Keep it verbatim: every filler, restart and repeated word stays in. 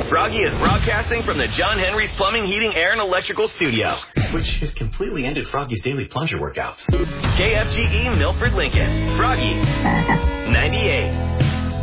Froggy is broadcasting from the John Henry's Plumbing, Heating, Air, and Electrical Studio, which has completely ended Froggy's daily plunger workouts. K F G E Milford, Lincoln. Froggy, ninety-eight.